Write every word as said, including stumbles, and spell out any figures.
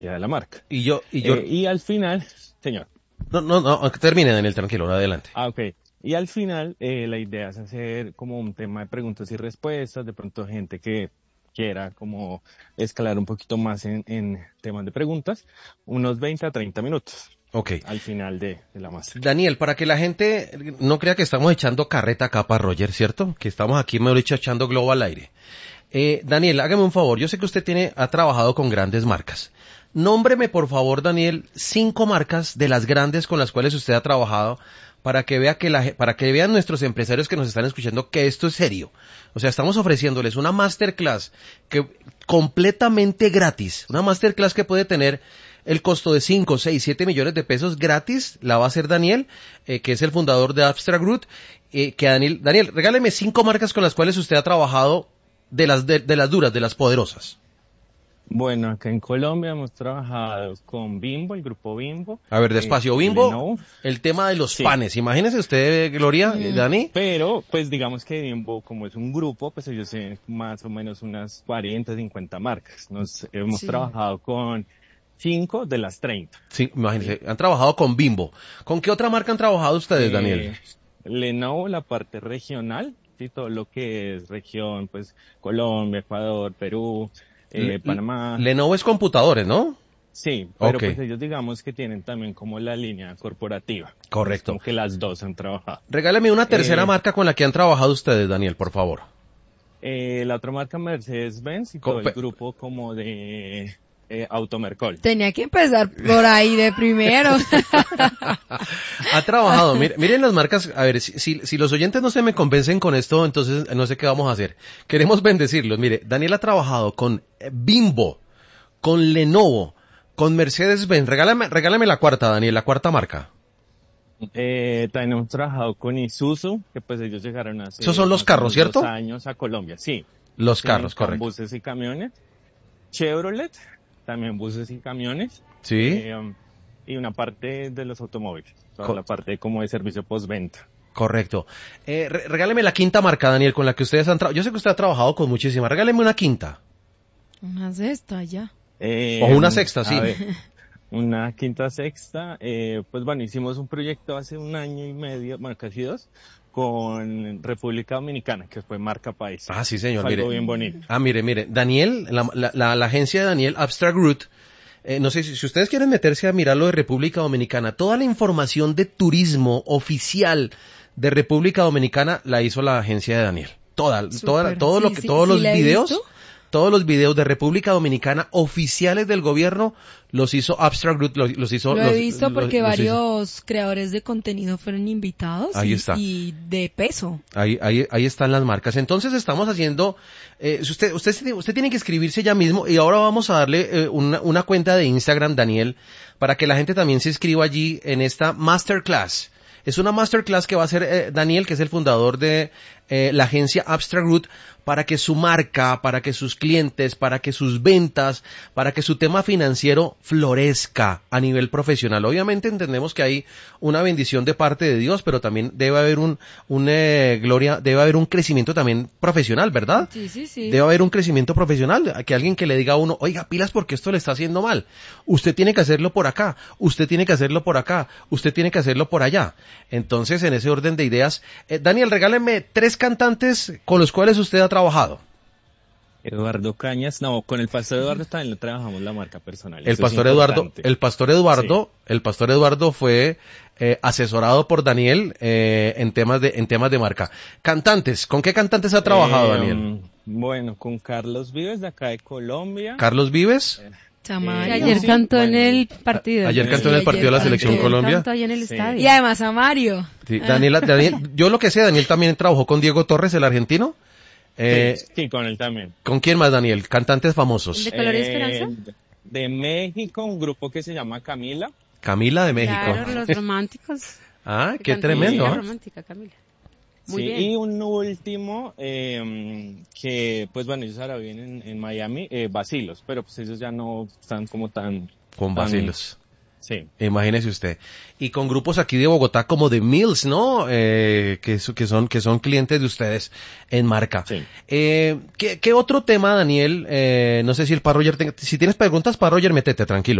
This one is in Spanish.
de la marca. Y yo, y yo... Eh, y al final, señor. No, no, no, termine, Daniel, tranquilo, adelante. Ah, ok. Y al final, eh, la idea es hacer como un tema de preguntas y respuestas, de pronto gente que quiera como escalar un poquito más en, en temas de preguntas, unos veinte a treinta minutos. Ok. Al final de, de la masterclass. Daniel, para que la gente no crea que estamos echando carreta acá para Roger, ¿cierto? Que estamos aquí, mejor dicho, echando globo al aire. Eh, Daniel, hágame un favor, yo sé que usted tiene, ha trabajado con grandes marcas. Nómbreme, por favor, Daniel, cinco marcas de las grandes con las cuales usted ha trabajado para que vea que la, para que vean nuestros empresarios que nos están escuchando que esto es serio. O sea, estamos ofreciéndoles una masterclass que completamente gratis, una masterclass que puede tener el costo de cinco, seis, siete millones de pesos gratis, la va a hacer Daniel, eh, que es el fundador de Abstract Root, eh, que Daniel, Daniel, regáleme cinco marcas con las cuales usted ha trabajado de las, de, de las duras, de las poderosas. Bueno, acá en Colombia hemos trabajado con Bimbo, el grupo Bimbo. A ver, despacio, eh, Bimbo, Lenovo. el tema de los Sí. panes. Imagínese usted, Gloria, Mm, Dani. Pero, pues digamos que Bimbo, como es un grupo, pues ellos tienen más o menos unas cuarenta, cincuenta marcas. Nos hemos Sí. trabajado con cinco de las treinta. Sí, imagínese, han trabajado con Bimbo. ¿Con qué otra marca han trabajado ustedes, Eh, Daniel? Lenovo, la parte regional, sí, todo lo que es región, pues Colombia, Ecuador, Perú, eh, Le- Panamá. Lenovo es computadores, ¿no? Sí, pero Ok. pues ellos digamos que tienen también como la línea corporativa. Correcto. Como que las dos han trabajado. Regáleme una tercera Eh, marca con la que han trabajado ustedes, Daniel, por favor. Eh, la otra marca Mercedes-Benz y Co- todo el pe- grupo como de eh, Automercol. Tenía que empezar por ahí de primero. Ha trabajado, miren, miren las marcas, a ver, si, si, si los oyentes no se me convencen con esto, entonces no sé qué vamos a hacer. Queremos bendecirlos. Mire, Daniel ha trabajado con eh, Bimbo, con Lenovo, con Mercedes-Benz. Regálame, regálame la cuarta, Daniel, la cuarta marca. Eh, también hemos trabajado con Isuzu, que pues ellos llegaron hace Esos son los más o carros, menos ¿cierto? dos años a Colombia, sí. Los Sí, carros, con correcto. buses y camiones. Chevrolet, también buses y camiones. Sí, Eh, um, y una parte de los automóviles, toda Co- la parte como de servicio postventa. correcto. Eh, re- regáleme la quinta marca, Daniel, con la que ustedes han trabajado. Yo sé que usted ha trabajado con muchísimas. Regáleme una quinta. Una cesta ya. Eh, O una sexta, a sí. ver, una quinta sexta, eh, pues bueno, hicimos un proyecto hace un año y medio, bueno, casi dos, con República Dominicana, que fue marca país. Ah, sí, señor, Fue algo mire. bien bonito. Ah, mire, mire, Daniel, la, la, la, la agencia de Daniel, Abstract Root, eh, no sé si, si ustedes quieren meterse a mirarlo de República Dominicana, toda la información de turismo oficial de República Dominicana la hizo la agencia de Daniel. Toda, toda, Súper. todo lo Sí, que, sí, todos sí los la he videos, visto. todos los videos de República Dominicana oficiales del gobierno los hizo Abstract Root, los, los hizo. Lo he los- visto los- porque los hizo. varios creadores de contenido fueron invitados Ahí y, está. y de peso. Ahí, ahí, ahí están las marcas. Entonces estamos haciendo, eh, si usted, usted, usted tiene que escribirse ya mismo y ahora vamos a darle eh, una, una cuenta de Instagram, Daniel, para que la gente también se inscriba allí en esta masterclass. Es una masterclass que va a hacer eh, Daniel, que es el fundador de eh, la agencia Abstract Root, para que su marca, para que sus clientes, para que sus ventas, para que su tema financiero florezca a nivel profesional. Obviamente entendemos que hay una bendición de parte de Dios, pero también debe haber un, un eh, gloria, debe haber un crecimiento también profesional, ¿verdad? Sí, sí, sí. Debe haber un crecimiento profesional, que alguien que le diga a uno, oiga, pilas porque esto le está haciendo mal. Usted tiene que hacerlo por acá, usted tiene que hacerlo por acá, usted tiene que hacerlo por allá. Entonces, en ese orden de ideas, eh, Daniel, regáleme tres cantantes con los cuales usted ha trabajado. Eduardo Cañas, no, con el pastor Eduardo también lo trabajamos la marca personal. El Eso es pastor Eduardo, importante. el pastor Eduardo, el pastor Eduardo fue eh, asesorado por Daniel eh, en temas de en temas de marca. Cantantes, ¿con qué cantantes ha trabajado Eh, Daniel? Bueno, con Carlos Vives de acá de Colombia. Carlos Vives. Chamario. Que ayer Sí, cantó bueno, en el partido. Ayer cantó en Sí, el partido de la ayer selección cantó. Colombia. Cantó ahí en el Sí. estadio. Y además a Mario. Sí, Daniel, Daniel, yo lo que sé, Daniel también trabajó con Diego Torres, el argentino. Eh, sí, sí, con él también. ¿Con quién más, Daniel? Cantantes famosos. ¿De Color y Esperanza? Eh, de México, un grupo que se llama Camila. Camila de México. Claro, los románticos. Ah, Que qué cantó tremendo. música ¿ah? romántica, Camila. Muy Sí, bien. y un último, eh, que pues bueno, ellos ahora viven en, en Miami, eh, Bacilos, pero pues ellos ya no están como tan... Con tan- vacilos. Sí. Imagínese usted. Y con grupos aquí de Bogotá como de Mills, ¿no? Eh, que, su- que son que son clientes de ustedes en marca. Sí. Eh, ¿qué, ¿Qué otro tema, Daniel? Eh, no sé si el Pa Roger tenga- si tienes preguntas, Pa Roger, métete, tranquilo.